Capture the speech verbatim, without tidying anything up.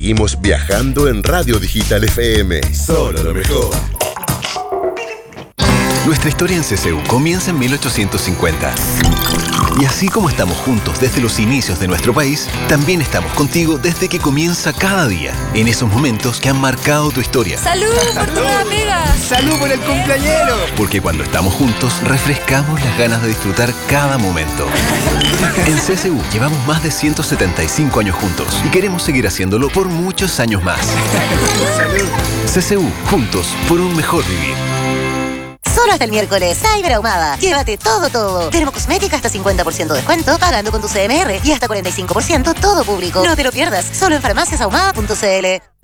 seguimos viajando en Radio Digital F M. Solo lo mejor. Nuestra historia en C C U comienza en mil ochocientos cincuenta. Y así como estamos juntos desde los inicios de nuestro país, también estamos contigo desde que comienza cada día, en esos momentos que han marcado tu historia. ¡Salud por tu nueva pega! ¡Salud por el cumpleañero! Porque cuando estamos juntos, refrescamos las ganas de disfrutar cada momento. En C C U llevamos más de ciento setenta y cinco años juntos y queremos seguir haciéndolo por muchos años más. ¡Salud! C C U, juntos por un mejor vivir. Solo hasta el miércoles, Cyber Ahumada. Llévate todo, todo. Dermocosmética hasta cincuenta por ciento de descuento pagando con tu C M R y hasta cuarenta y cinco por ciento todo público. No te lo pierdas, solo en farmacias ahumada punto c l.